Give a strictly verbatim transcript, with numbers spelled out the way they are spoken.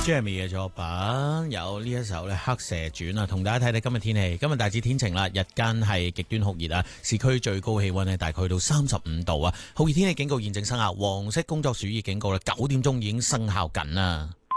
Jeremy 嘅作品有呢一首咧《黑蛇傳》啊，同大家睇睇今日天氣。今日大致天晴啦，日間係極端酷熱啊，市區最高氣溫呢大概去到三十五度啊，酷熱天氣警告現正生效，黃色工作暑熱警告咧九點鐘已經生效緊啦。